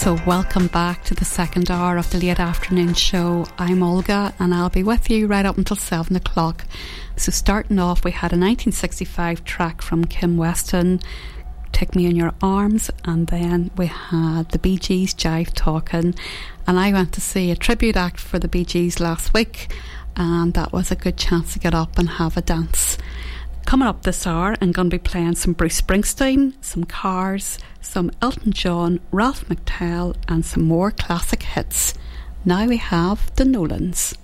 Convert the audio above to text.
So welcome back to the second hour of the late afternoon show. I'm Olga and I'll be with you right up until 7 o'clock. So starting off, we had a 1965 track from Kim Weston, Take Me in Your Arms, and then we had the Bee Gees, Jive Talking, and I went to see a tribute act for the Bee Gees last week, and that was a good chance to get up and have a dance. Coming up this hour, I'm going to be playing some Bruce Springsteen, some Cars, some Elton John, Ralph McTell, and some more classic hits. Now we have the Nolans.